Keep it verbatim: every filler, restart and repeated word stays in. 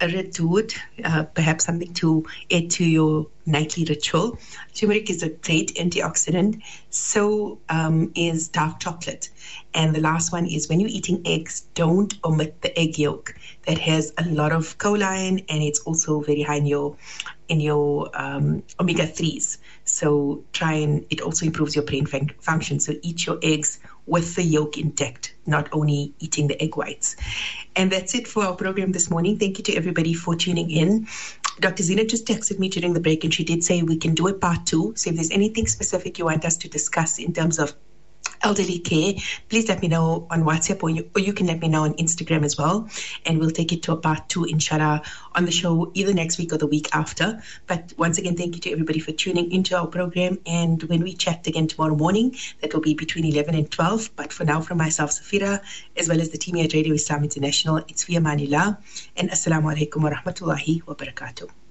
a redood, uh, perhaps something to add to your nightly ritual. Turmeric is a great antioxidant. So um, is dark chocolate. And the last one is when you're eating eggs, don't omit the egg yolk. That has a lot of choline, and it's also very high in your in your um, omega threes. So try and it also improves your brain fun- function. So eat your eggs with the yolk intact, not only eating the egg whites. And that's it for our program this morning. Thank you to everybody for tuning in. Doctor Zina just texted me during the break, and she did say we can do a part two. So if there's anything specific you want us to discuss in terms of elderly care, please let me know on WhatsApp, or you, or you can let me know on Instagram as well, and we'll take it to a part two, inshallah, on the show either next week or the week after. But once again, thank you to everybody for tuning into our program, and when we chat again tomorrow morning, that will be between eleven and twelve. But for now, from myself, Safira, as well as the team here at Radio Islam International, it's fi amanillah, and assalamu alaikum wa rahmatullahi wa barakatuh.